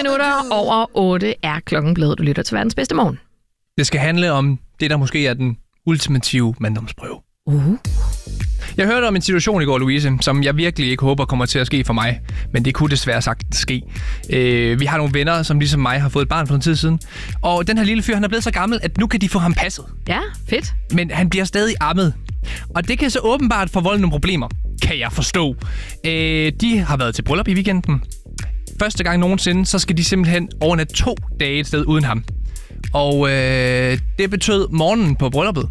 8:07 er klokken blevet. Du lytter til verdens bedste morgen. Det skal handle om det, der måske er den ultimative manddomsprøve. Jeg hørte om en situation i går, Louise, som jeg virkelig ikke håber kommer til at ske for mig. Men det kunne desværre sagtens ske. Vi har nogle venner, som ligesom mig har fået et barn for en tid siden. Og den her lille fyr, han er blevet så gammel, at nu kan de få ham passet. Ja, fedt. Men han bliver stadig ammet. Og det kan så åbenbart forvolde nogle problemer, kan jeg forstå. De har været til bryllup i weekenden. Første gang nogensinde, så skal de simpelthen overnatte 2 dage et sted uden ham. Og det betød morgenen på brylluppet.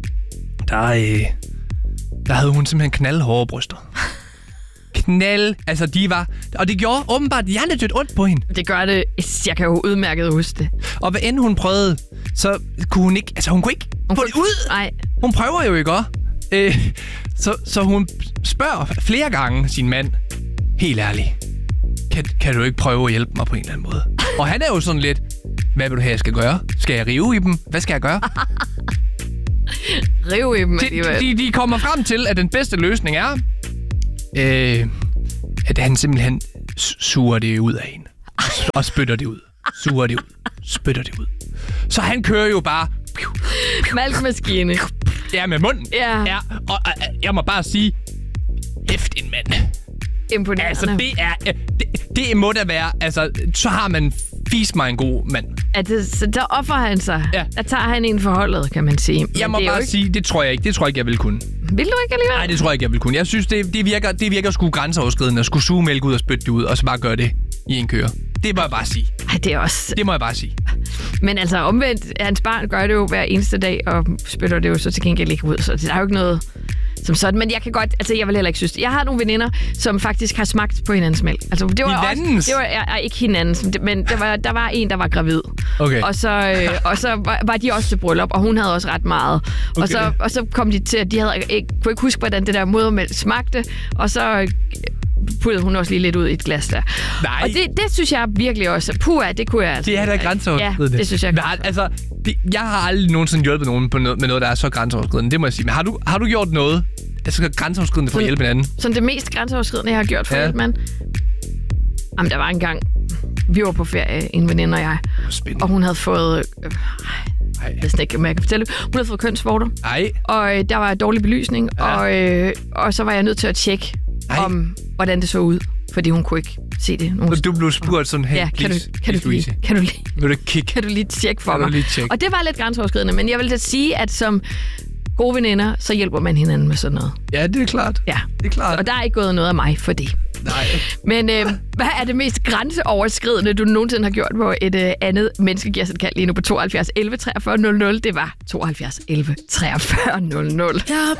Der havde hun simpelthen knaldhårde bryster. Altså de var... Og det gjorde åbenbart hjernedødt ondt på hende. Det gør det. Jeg kan jo udmærket huske det. Og hvad end hun prøvede, så kunne hun ikke... Altså hun kunne ikke få det ud. Nej. Hun prøver jo ikke også. Så hun spørger flere gange sin mand, helt ærligt, kan du ikke prøve at hjælpe mig på en eller anden måde? Og han er jo sådan lidt, hvad vil du have, jeg skal gøre? Skal jeg rive i dem? Hvad skal jeg gøre? Rive i dem alligevel. De kommer frem til, at den bedste løsning er, at han simpelthen suger det ud af hende. Og spytter det ud. Suger det ud. Spytter det ud. Så han kører jo bare... Malkemaskine. Ja, med munden. Ja. Og jeg må bare sige, hæft en mand. Imponerende. Altså, det må da være... Altså, så har man fis mig en god mand. Så der offrer han sig. Ja. Der tager han en forholdet, kan man sige. Jeg må bare sige, det tror jeg ikke. Det tror jeg ikke, jeg vil kunne. Vil du ikke alligevel? Nej, det tror jeg ikke, jeg vil kunne. Jeg synes, det virker sgu grænseoverskridende at skulle suge mælk ud og spytte det ud, og så bare gøre det i en køre. Det må jeg bare sige. Ej, det er også... Det må jeg bare sige. Men altså omvendt, hans barn gør det jo hver eneste dag, og spytter det jo så til gengæld ikke ud. Så der er jo ikke noget som sådan. Men jeg kan godt... Altså, jeg vil heller ikke synes det. Jeg har nogle veninder, som faktisk har smagt på hinandens mælk. Altså, det var hinandens? Det var ikke hinandens, men der var en, der var gravid. Okay. Og så var de også til bryllup, og hun havde også ret meget. Okay. Og så kom de til, at de kunne ikke huske, hvordan det der modermælk smagte, og så puttede hun også lige lidt ud i et glas der. Nej. Og det synes jeg virkelig også. Det kunne jeg altså. Det er da grænseoverskridende. Ja, det synes jeg. Men jeg har aldrig nogensinde hjulpet nogen med noget, der er så grænseoverskridende. Det må jeg sige. Men har du gjort noget grænseoverskridende for at hjælpe hinanden? Sådan det mest grænseoverskridende, jeg har gjort for at hjælpe mand? Jamen, der var en gang, vi var på ferie, en veninde og jeg. Spændende. Og hun havde fået... Jeg ved ikke, om jeg kan fortælle det. Hun havde fået kønsvorter. Og der var dårlig belysning. Ja. Og så var jeg nødt til at tjekke, hvordan det så ud. Fordi hun kunne ikke se det. Du blev spurgt sådan, hey, kan du lige tjekke for mig? Og det var lidt grænseoverskridende, men jeg vil da sige, at som gode veninder, så hjælper man hinanden med sådan noget. Ja, det er klart. Ja. Det er klart. Og der er ikke gået noget af mig for det. Nej. Men hvad er det mest grænseoverskridende, du nogensinde har gjort på et andet menneske? Giver sig et kald lige nu på 72 11 43 00. Det var 72 11 43 00.